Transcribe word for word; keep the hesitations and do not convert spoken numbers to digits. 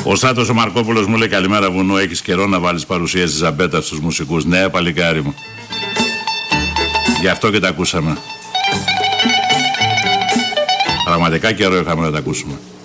Ο Στράτος ο Μαρκόπουλος μου λέει καλημέρα βουνού, έχεις καιρό να βάλεις παρουσίαση Ζαμπέτα στους μουσικούς. Ναι, παλικάρι μου. Γι' αυτό και τα ακούσαμε. Πραγματικά καιρό είχαμε να τα ακούσουμε.